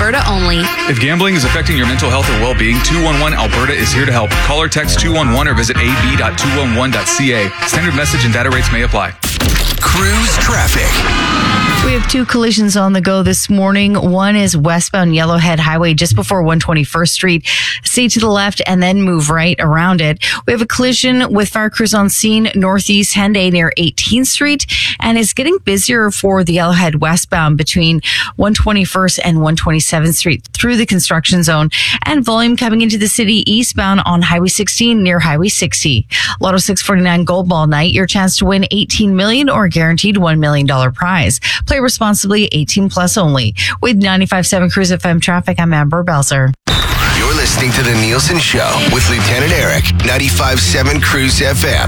Alberta only. If gambling is affecting your mental health or well-being, 211 Alberta is here to help. Call or text 211 or visit ab.211.ca. Standard message and data rates may apply. Cruise traffic. We have 2 collisions on the go this morning. One is westbound Yellowhead Highway just before 121st Street. Stay to the left and then move right around it. We have a collision with fire crews on scene northeast Henday near 18th Street, and it's getting busier for the Yellowhead westbound between 121st and 127th Street through the construction zone, and volume coming into the city eastbound on Highway 16 near Highway 60. Lotto 649 Gold Ball Night, your chance to win $18 million or guaranteed $1 million prize. Play responsibly, 18 plus only. With 95.7 Cruise FM traffic, I'm Amber Belzer. You're listening to The Nielsen Show with Lieutenant Eric, 95.7 Cruise FM.